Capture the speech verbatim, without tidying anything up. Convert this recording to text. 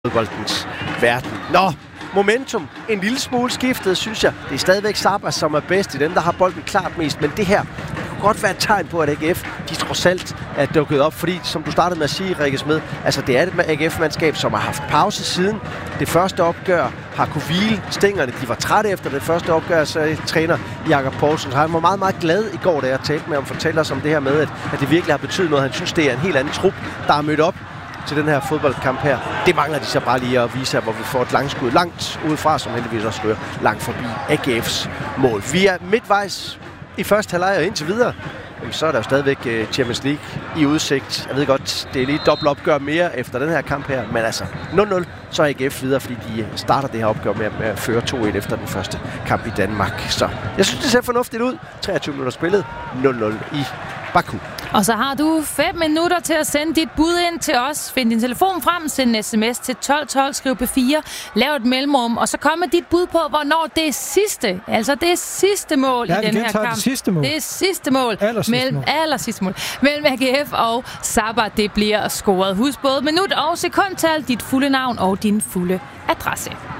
fodboldens verden. Nå, momentum. En lille smule skiftet, synes jeg. Det er stadigvæk Sabah, som er bedst i dem, der har bolden klart mest. Men det her kunne godt være et tegn på, at A G F, de trods alt er dukket op. Fordi, som du startede med at sige, Rikke Smed, altså det er et A G F-mandskab, som har haft pause siden det første opgør, har kunne hvile stængerne. De var trætte efter det første opgør, så træner Jakob Poulsen. Han var meget, meget glad i går, da jeg talte med ham, fortæller os om det her med, at, at det virkelig har betydet noget. Han synes, det er en helt anden trup, der er mødt op til den her fodboldkamp her. Det mangler de så bare lige at vise her, hvor vi får et langskud langt udefra, som heldigvis også rører langt forbi A G F's mål. Vi er midtvejs i første halvleg og indtil videre. Jamen, så er der jo stadigvæk Champions League i udsigt. Jeg ved godt, det er lige dobbelt opgør mere efter den her kamp her, men altså nul nul, så er A G F videre, fordi de starter det her opgør med at føre to et efter den første kamp i Danmark. Så jeg synes, det ser fornuftigt ud. treogtyve minutter spillet, nul nul i Baku. Og så har du fem minutter til at sende dit bud ind til os. Find din telefon frem, send en sms til tolv tolv, skriv P fire, lav et mellemrum, og så kom med dit bud på, hvornår det er sidste, altså det er sidste mål ja, i den her kamp. Det sidste mål. Det er sidste mål. Aller sidste mellem, mål. Aller sidste mål. Mellem A G F og Sabah, det bliver scoret. Husk både minut og sekundtal, dit fulde navn og din fulde adresse.